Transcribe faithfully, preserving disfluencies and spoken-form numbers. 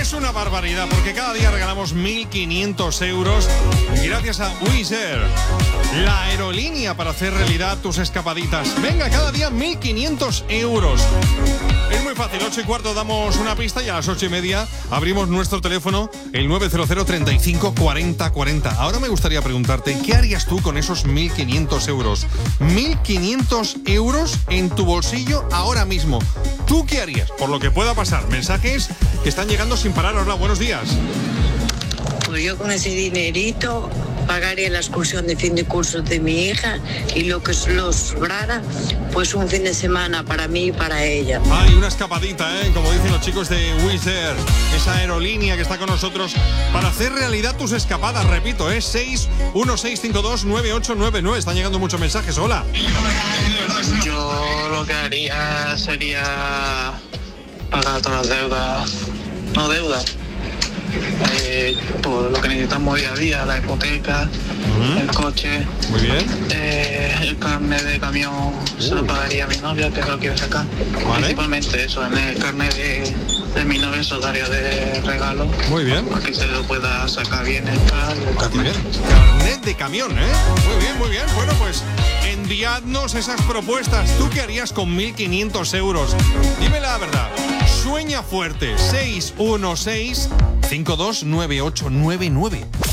Es una barbaridad porque cada día regalamos mil quinientos euros gracias a Wizz Air, la aerolínea para hacer realidad tus escapaditas. Venga, cada día mil quinientos euros. Es muy fácil, ocho y cuarto damos una pista y a las ocho y media abrimos nuestro teléfono, el nueve cero cero, treinta y cinco, cuarenta, cuarenta. Ahora me gustaría preguntarte, ¿qué harías tú con esos mil quinientos euros? mil quinientos euros en tu bolsillo ahora mismo. ¿Tú qué harías? Por lo que pueda pasar, mensajes que están llegando sin parar. Hola, buenos días. Pues yo con ese dinerito pagaría la excursión de fin de curso de mi hija y lo que lo sobrara, pues un fin de semana para mí y para ella. Hay una escapadita, ¿eh? Como dicen los chicos de Wizz Air, esa aerolínea que está con nosotros para hacer realidad tus escapadas. Repito, es seis uno seis cinco dos nueve ocho nueve nueve. Están llegando muchos mensajes. Hola. Yo lo que haría sería pagar todas las deudas, no deudas, eh, por lo que necesitamos día a día, la hipoteca, uh-huh. el coche. Muy bien. Eh, el carnet de camión uh. se lo pagaría a mi novia, que lo quiere sacar. Vale. Principalmente eso, en el carnet de, de mi novia se lo daría de regalo. Muy bien. Para que se lo pueda sacar bien el carnet. Muy bien. Carnet de camión, ¿eh? Muy bien, muy bien. Bueno, pues enviadnos esas propuestas. ¿Tú qué harías con mil quinientos euros? Dime la verdad. Sueña fuerte. seis uno seis cinco dos nueve ocho nueve nueve.